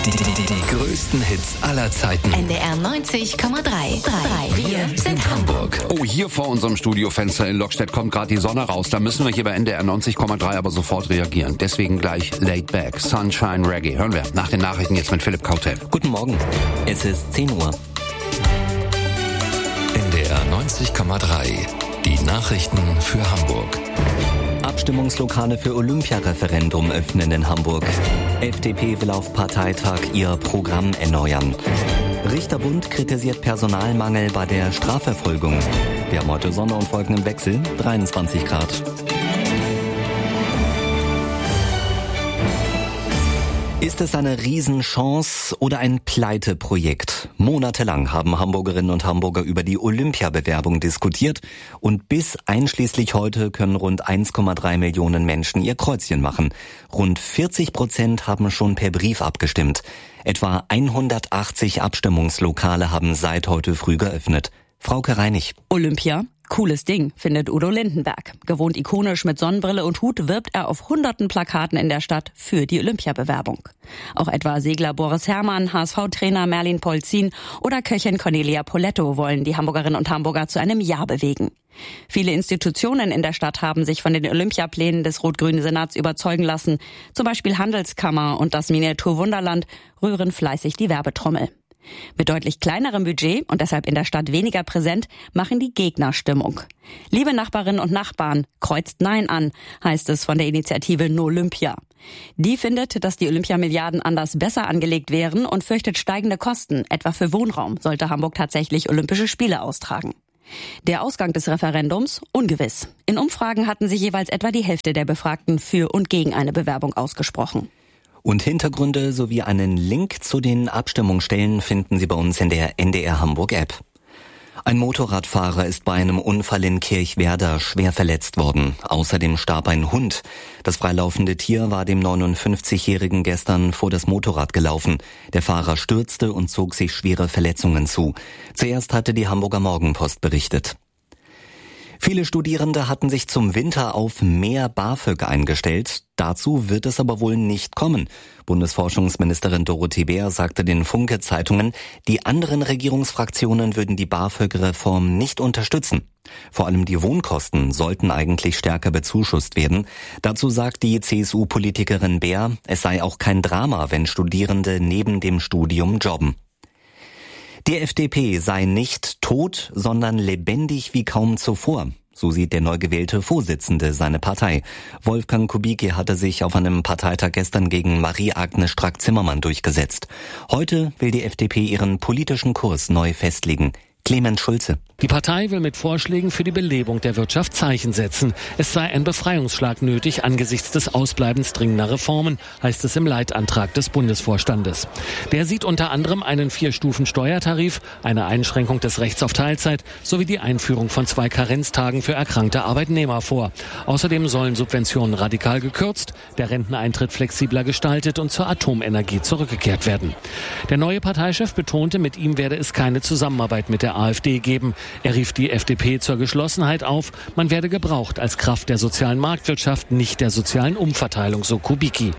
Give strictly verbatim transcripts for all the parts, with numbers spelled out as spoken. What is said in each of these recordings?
Die, die, die, die größten Hits aller Zeiten. N D R neunzig Komma drei. Wir sind Hamburg. Oh, hier vor unserem Studiofenster in Lockstedt kommt gerade die Sonne raus. Da müssen wir hier bei N D R neunzig Komma drei aber sofort reagieren. Deswegen gleich Laid Back, Sunshine Reggae. Hören wir nach den Nachrichten jetzt mit Philipp Kautel. Guten Morgen. Es ist zehn Uhr. N D R neunzig Komma drei. Die Nachrichten für Hamburg. Abstimmungslokale für Olympiareferendum öffnen in Hamburg. F D P will auf Parteitag ihr Programm erneuern. Richterbund kritisiert Personalmangel bei der Strafverfolgung. Wir haben heute Sonne und Wolken im Wechsel, dreiundzwanzig Grad. Ist es eine Riesenchance oder ein Pleiteprojekt? Monatelang haben Hamburgerinnen und Hamburger über die Olympiabewerbung diskutiert und bis einschließlich heute können rund eins Komma drei Millionen Menschen ihr Kreuzchen machen. Rund vierzig Prozent haben schon per Brief abgestimmt. Etwa hundertachtzig Abstimmungslokale haben seit heute früh geöffnet. Frauke Reinig. Olympia? Cooles Ding, findet Udo Lindenberg. Gewohnt ikonisch mit Sonnenbrille und Hut wirbt er auf hunderten Plakaten in der Stadt für die Olympiabewerbung. Auch etwa Segler Boris Herrmann, H S V-Trainer Merlin Polzin oder Köchin Cornelia Poletto wollen die Hamburgerinnen und Hamburger zu einem Ja bewegen. Viele Institutionen in der Stadt haben sich von den Olympiaplänen des rot-grünen Senats überzeugen lassen. Zum Beispiel Handelskammer und das Miniaturwunderland rühren fleißig die Werbetrommel. Mit deutlich kleinerem Budget und deshalb in der Stadt weniger präsent, machen die Gegner Stimmung. Liebe Nachbarinnen und Nachbarn, kreuzt Nein an, heißt es von der Initiative No Olympia. Die findet, dass die Olympiamilliarden anders besser angelegt wären und fürchtet steigende Kosten, etwa für Wohnraum, sollte Hamburg tatsächlich Olympische Spiele austragen. Der Ausgang des Referendums ungewiss. In Umfragen hatten sich jeweils etwa die Hälfte der Befragten für und gegen eine Bewerbung ausgesprochen. Und Hintergründe sowie einen Link zu den Abstimmungsstellen finden Sie bei uns in der N D R Hamburg App. Ein Motorradfahrer ist bei einem Unfall in Kirchwerder schwer verletzt worden. Außerdem starb ein Hund. Das freilaufende Tier war dem neunundfünfzigjährigen gestern vor das Motorrad gelaufen. Der Fahrer stürzte und zog sich schwere Verletzungen zu. Zuerst hatte die Hamburger Morgenpost berichtet. Viele Studierende hatten sich zum Winter auf mehr BAföG eingestellt. Dazu wird es aber wohl nicht kommen. Bundesforschungsministerin Dorothee Bär sagte den Funke-Zeitungen, die anderen Regierungsfraktionen würden die BAföG-Reform nicht unterstützen. Vor allem die Wohnkosten sollten eigentlich stärker bezuschusst werden. Dazu sagt die C S U-Politikerin Bär, es sei auch kein Drama, wenn Studierende neben dem Studium jobben. Die F D P sei nicht tot, sondern lebendig wie kaum zuvor. So sieht der neu gewählte Vorsitzende seine Partei. Wolfgang Kubicki hatte sich auf einem Parteitag gestern gegen Marie-Agnes Strack-Zimmermann durchgesetzt. Heute will die F D P ihren politischen Kurs neu festlegen. Clemens Schulze. Die Partei will mit Vorschlägen für die Belebung der Wirtschaft Zeichen setzen. Es sei ein Befreiungsschlag nötig angesichts des Ausbleibens dringender Reformen, heißt es im Leitantrag des Bundesvorstandes. Der sieht unter anderem einen Vier-Stufen-Steuertarif, eine Einschränkung des Rechts auf Teilzeit sowie die Einführung von zwei Karenztagen für erkrankte Arbeitnehmer vor. Außerdem sollen Subventionen radikal gekürzt, der Renteneintritt flexibler gestaltet und zur Atomenergie zurückgekehrt werden. Der neue Parteichef betonte, mit ihm werde es keine Zusammenarbeit mit der AfD geben. Er rief die F D P zur Geschlossenheit auf. Man werde gebraucht als Kraft der sozialen Marktwirtschaft, nicht der sozialen Umverteilung, so Kubicki.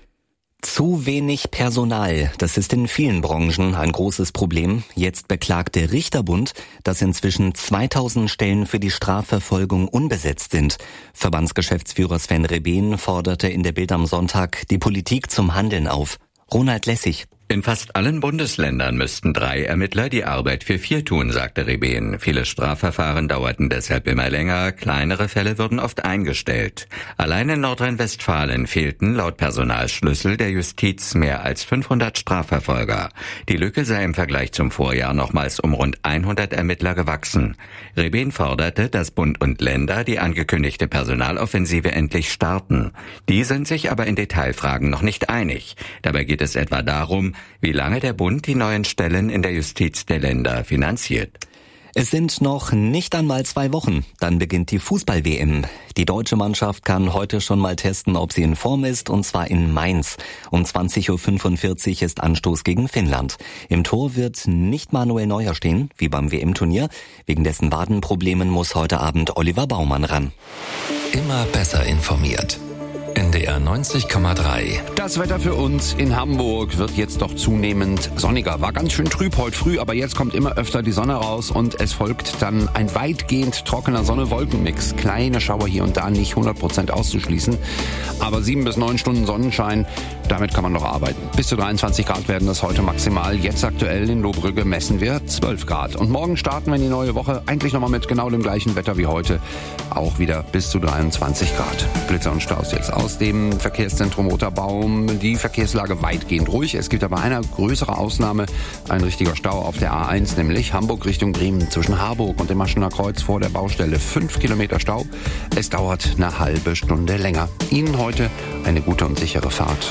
Zu wenig Personal, das ist in vielen Branchen ein großes Problem. Jetzt beklagt der Richterbund, dass inzwischen zweitausend Stellen für die Strafverfolgung unbesetzt sind. Verbandsgeschäftsführer Sven Rebehn forderte in der Bild am Sonntag die Politik zum Handeln auf. Ronald Lessig. In fast allen Bundesländern müssten drei Ermittler die Arbeit für vier tun, sagte Rebehn. Viele Strafverfahren dauerten deshalb immer länger, kleinere Fälle wurden oft eingestellt. Allein in Nordrhein-Westfalen fehlten laut Personalschlüssel der Justiz mehr als fünfhundert Strafverfolger. Die Lücke sei im Vergleich zum Vorjahr nochmals um rund hundert Ermittler gewachsen. Rebehn forderte, dass Bund und Länder die angekündigte Personaloffensive endlich starten. Die sind sich aber in Detailfragen noch nicht einig. Dabei geht es etwa darum, wie lange der Bund die neuen Stellen in der Justiz der Länder finanziert. Es sind noch nicht einmal zwei Wochen, dann beginnt die Fußball-W M. Die deutsche Mannschaft kann heute schon mal testen, ob sie in Form ist, und zwar in Mainz. Um zwanzig Uhr fünfundvierzig ist Anstoß gegen Finnland. Im Tor wird nicht Manuel Neuer stehen, wie beim W M-Turnier. Wegen dessen Wadenproblemen muss heute Abend Oliver Baumann ran. Immer besser informiert. N N D R neunzig Komma drei. Das Wetter für uns in Hamburg wird jetzt doch zunehmend sonniger. War ganz schön trüb heute früh, aber jetzt kommt immer öfter die Sonne raus und es folgt dann ein weitgehend trockener Sonne-Wolken-Mix. Kleine Schauer hier und da, nicht hundert Prozent auszuschließen, aber sieben bis neun Stunden Sonnenschein, damit kann man noch arbeiten. Bis zu dreiundzwanzig Grad werden das heute maximal. Jetzt aktuell in Lohbrügge messen wir zwölf Grad. Und morgen starten wir in die neue Woche eigentlich nochmal mit genau dem gleichen Wetter wie heute. Auch wieder bis zu dreiundzwanzig Grad. Blitzer und Staus jetzt aus dem Verkehrszentrum Roter Baum. Die Verkehrslage weitgehend ruhig. Es gibt aber eine größere Ausnahme. Ein richtiger Stau auf der A eins, nämlich Hamburg Richtung Bremen zwischen Harburg und dem Maschener Kreuz vor der Baustelle. Fünf Kilometer Stau. Es dauert eine halbe Stunde länger. Ihnen heute eine gute und sichere Fahrt.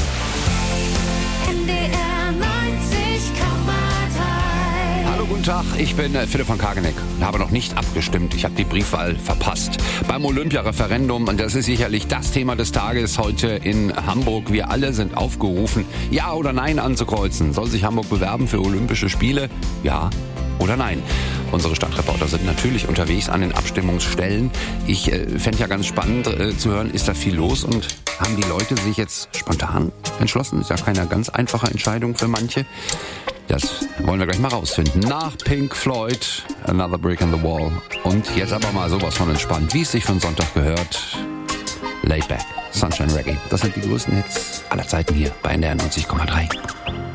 Guten Tag, ich bin Philipp von Kageneck und habe noch nicht abgestimmt. Ich habe die Briefwahl verpasst. Beim Olympia-Referendum, und das ist sicherlich das Thema des Tages heute in Hamburg. Wir alle sind aufgerufen, Ja oder Nein anzukreuzen. Soll sich Hamburg bewerben für Olympische Spiele? Ja oder nein? Unsere Stadtreporter sind natürlich unterwegs an den Abstimmungsstellen. Ich äh, fände ja ganz spannend äh, zu hören, ist da viel los und haben die Leute sich jetzt spontan entschlossen? Ist ja keine ganz einfache Entscheidung für manche. Das wollen wir gleich mal rausfinden. Nach Pink Floyd, Another Brick in the Wall. Und jetzt aber mal sowas von entspannt, wie es sich für einen Sonntag gehört. Laid Back, Sunshine Reggae. Das sind die größten Hits aller Zeiten hier bei N D R neunzig Komma drei.